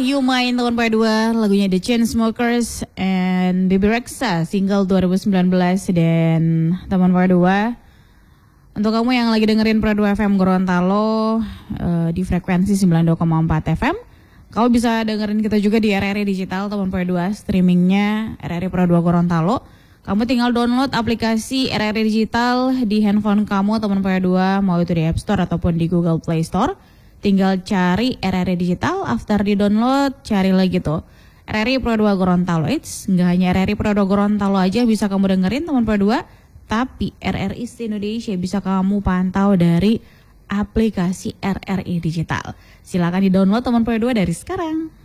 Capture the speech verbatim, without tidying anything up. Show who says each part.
Speaker 1: You Mine tahun dua, lagunya The Chainsmokers and Bebe Rexha single dua ribu sembilan belas. Dan teman dua, untuk kamu yang lagi dengerin Pro dua F M Gorontalo uh, di frekuensi sembilan puluh dua koma empat F M, kamu bisa dengerin kita juga di R R I Digital teman dua, streamingnya R R I Pro dua Gorontalo. Kamu tinggal download aplikasi R R I Digital di handphone kamu teman dua, mau itu di App Store ataupun di Google Play Store. Tinggal cari R R I Digital, after di download cari lagi tuh R R I Pro dua Gorontalo. It's nggak hanya R R I Pro dua Gorontalo aja bisa kamu dengerin teman dua, tapi R R I Indonesia bisa kamu pantau dari aplikasi R R I Digital. Silakan di download teman dua dari sekarang.